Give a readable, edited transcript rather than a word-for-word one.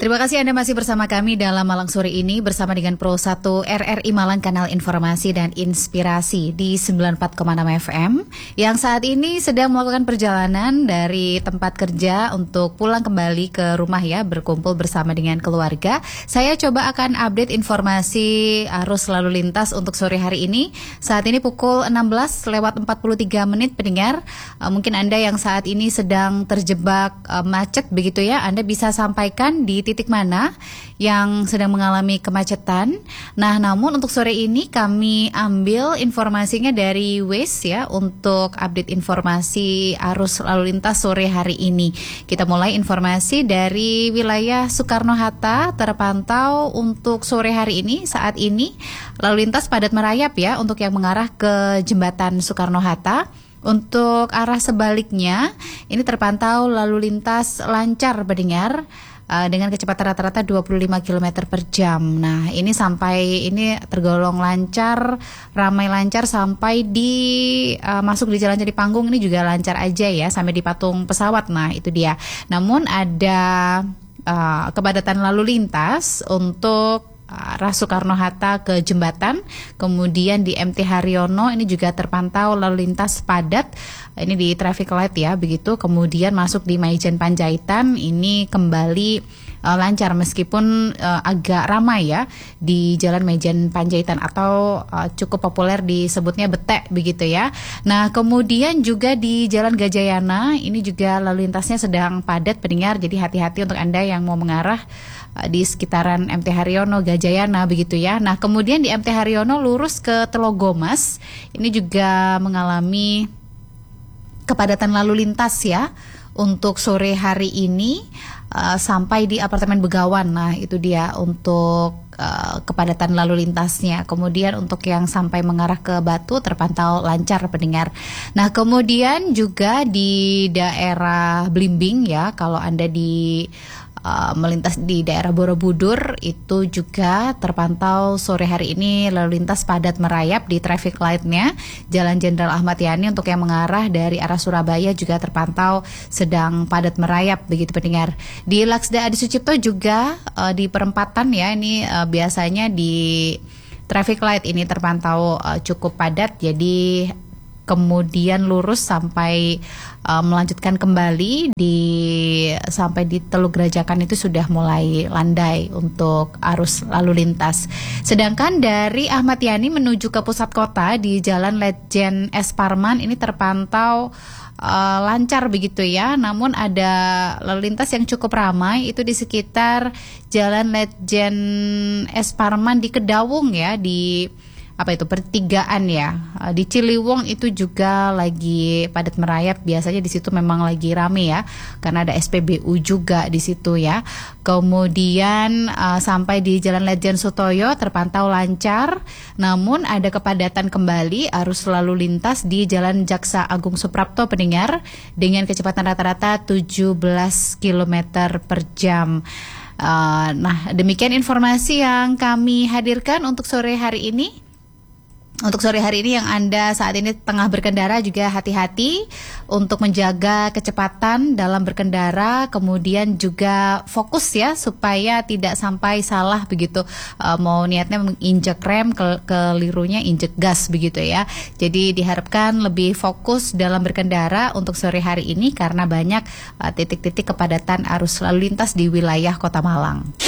Terima kasih Anda masih bersama kami dalam Malang Sore ini bersama dengan Pro 1 RRI Malang, kanal informasi dan inspirasi di 94,6 FM yang saat ini sedang melakukan perjalanan dari tempat kerja untuk pulang kembali ke rumah ya, berkumpul bersama dengan keluarga. Saya coba akan update informasi arus lalu lintas untuk sore hari ini. Saat ini pukul 16:43 pendengar. Mungkin Anda yang saat ini sedang terjebak macet begitu ya, Anda bisa sampaikan di titik mana yang sedang mengalami kemacetan. Nah, namun untuk sore ini kami ambil informasinya dari Waze ya untuk update informasi arus lalu lintas sore hari ini. Kita mulai informasi dari wilayah Soekarno-Hatta. Terpantau untuk sore hari ini, saat ini lalu lintas padat merayap ya untuk yang mengarah ke jembatan Soekarno-Hatta. Untuk arah sebaliknya ini terpantau lalu lintas lancar pendengar dengan kecepatan rata-rata 25 km per jam. Nah, ini tergolong lancar, ramai lancar sampai di masuk di Jalan Jadi Panggung ini juga lancar aja ya, sampai di patung pesawat. Nah, itu dia. Namun ada kepadatan lalu lintas untuk arah Soekarno-Hatta ke jembatan, kemudian di MT Haryono ini juga terpantau lalu lintas padat, ini di traffic light ya begitu, kemudian masuk di Maijen Panjaitan ini kembali lancar meskipun agak ramai ya di Jalan Maijen Panjaitan atau cukup populer disebutnya Betek begitu ya. Nah, kemudian juga di Jalan Gajayana ini juga lalu lintasnya sedang padat pendengar, jadi hati-hati untuk Anda yang mau mengarah di sekitaran MT Haryono, Gajayana begitu ya. Nah, kemudian di MT Haryono lurus ke Telogomas ini juga mengalami kepadatan lalu lintas ya untuk sore hari ini sampai di apartemen Begawan. Nah, itu dia untuk kepadatan lalu lintasnya. Kemudian untuk yang sampai mengarah ke Batu terpantau lancar pendengar. Nah, kemudian juga di daerah Blimbing ya, kalau Anda melintas di daerah Borobudur itu juga terpantau sore hari ini lalu lintas padat merayap di traffic light-nya Jalan Jenderal Ahmad Yani. Untuk yang mengarah dari arah Surabaya juga terpantau sedang padat merayap begitu pendengar. Di Laksda Adi Sucipto juga di perempatan ya, ini biasanya di traffic light ini terpantau cukup padat, jadi kemudian lurus sampai melanjutkan kembali sampai di Teluk Gerajakan itu sudah mulai landai untuk arus lalu lintas. Sedangkan dari Ahmad Yani menuju ke pusat kota di Jalan Ledjen S. Parman ini terpantau lancar begitu ya, namun ada lalu lintas yang cukup ramai itu di sekitar Jalan Ledjen S. Parman di Kedawung ya, di pertigaan ya. Di Ciliwung itu juga lagi padat merayap, biasanya di situ memang lagi rame ya karena ada SPBU juga di situ ya. Kemudian sampai di Jalan Ledjen Sutoyo terpantau lancar, namun ada kepadatan kembali arus lalu lintas di Jalan Jaksa Agung Suprapto pendengar dengan kecepatan rata-rata 17 km per jam. Nah, demikian informasi yang kami hadirkan untuk sore hari ini. Untuk sore hari ini yang Anda saat ini tengah berkendara juga hati-hati untuk menjaga kecepatan dalam berkendara, kemudian juga fokus ya supaya tidak sampai salah begitu, mau niatnya menginjek rem, kelirunya injek gas begitu ya. Jadi diharapkan lebih fokus dalam berkendara untuk sore hari ini karena banyak titik-titik kepadatan arus lalu lintas di wilayah Kota Malang.